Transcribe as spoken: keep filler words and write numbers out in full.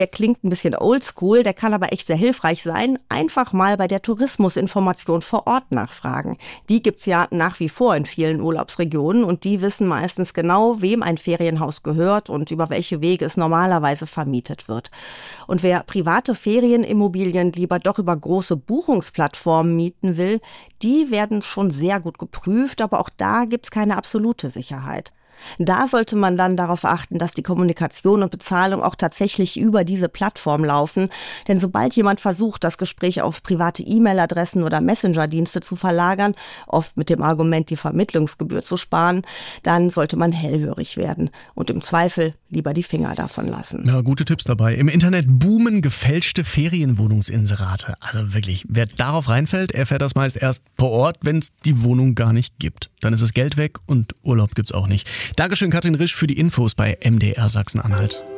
Der klingt ein bisschen oldschool, der kann aber echt sehr hilfreich sein. Einfach mal bei der Tourismusinformation vor Ort nachfragen. Die gibt's ja nach wie vor in vielen Urlaubsregionen und die wissen meistens genau, wem ein Ferienhaus gehört und über welche Wege es normalerweise vermietet wird. Und wer private Ferienimmobilien lieber doch über große Buchungsplattformen mieten will, die werden schon sehr gut geprüft, aber auch da gibt's keine absolute Sicherheit. Da sollte man dann darauf achten, dass die Kommunikation und Bezahlung auch tatsächlich über diese Plattform laufen. Denn sobald jemand versucht, das Gespräch auf private E-Mail-Adressen oder Messenger-Dienste zu verlagern, oft mit dem Argument, die Vermittlungsgebühr zu sparen, dann sollte man hellhörig werden und im Zweifel lieber die Finger davon lassen. Ja, gute Tipps dabei. Im Internet boomen gefälschte Ferienwohnungsinserate. Also wirklich, wer darauf reinfällt, erfährt das meist erst vor Ort, wenn es die Wohnung gar nicht gibt. Dann ist das Geld weg und Urlaub gibt's auch nicht. Dankeschön, Katrin Risch, für die Infos bei M D R Sachsen-Anhalt.